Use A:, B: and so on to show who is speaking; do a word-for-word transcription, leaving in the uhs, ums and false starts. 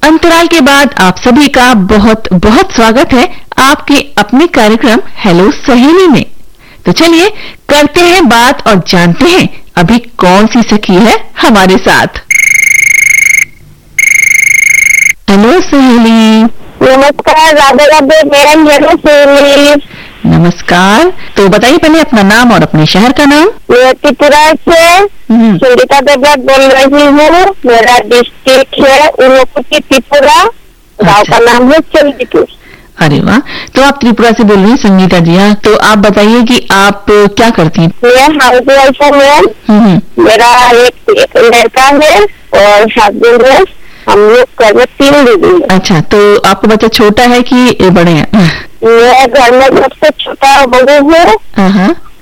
A: अंतराल के बाद आप सभी का बहुत बहुत स्वागत है आपके अपने कार्यक्रम हेलो सहेली में। तो चलिए करते हैं बात और जानते हैं अभी कौन सी सखी है हमारे साथ। हेलो सहेली।
B: नमस्कार। राधे राधे मैडम। हेलो सहेली।
A: नमस्कार। तो बताइए पहले अपना नाम और अपने शहर का नाम।
B: मैं त्रिपुरा से सुनीता देवराज बोल रही हूँ। मेरा डिस्ट्रिक्ट है ऊनकोटी त्रिपुरा। गाँव का नाम है चंदीपुर।
A: अरे वाह, तो आप त्रिपुरा से बोल रही हैं संगीता जी। हाँ, तो आप बताइए कि आप क्या करती हैं।
B: मैं हाउस वाइफ हूँ। मेरा एक, एक लड़का है और हस्बैंड है। हम लोग घर में तीन दीदी हैं।
A: अच्छा, तो आपका बच्चा छोटा है कि बड़े हैं?
B: मैं घर में सबसे छोटा बहू हूँ।